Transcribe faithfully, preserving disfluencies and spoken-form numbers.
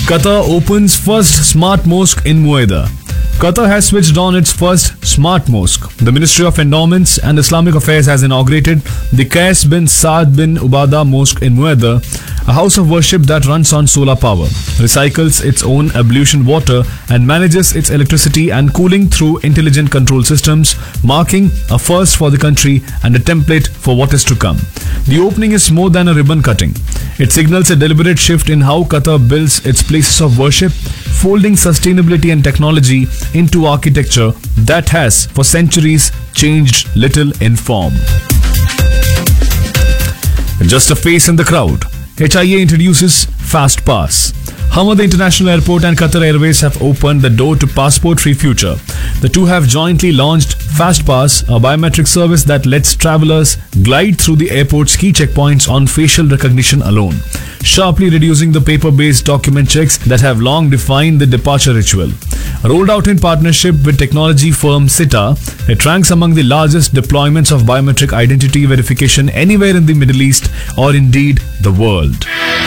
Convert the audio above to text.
Qatar opens first smart mosque in Muedah. Qatar has switched on its first smart mosque. The Ministry of Endowments and Islamic Affairs has inaugurated the Qais bin Saad bin Ubada Mosque in Muedah, a house of worship that runs on solar power, recycles its own ablution water, and manages its electricity and cooling through intelligent control systems, marking a first for the country and a template for what is to come. The opening is more than a ribbon cutting. It signals a deliberate shift in how Qatar builds its places of worship, folding sustainability and technology into architecture that has, for centuries, changed little in form. Just a face in the crowd. H I A introduces Fast Pass. Hamad International Airport and Qatar Airways have opened the door to passport-free future. The two have jointly launched Fast Pass, a biometric service that lets travelers glide through the airport's key checkpoints on facial recognition alone, sharply reducing the paper-based document checks that have long defined the departure ritual. Rolled out in partnership with technology firm Sita, it ranks among the largest deployments of biometric identity verification anywhere in the Middle East or indeed the world.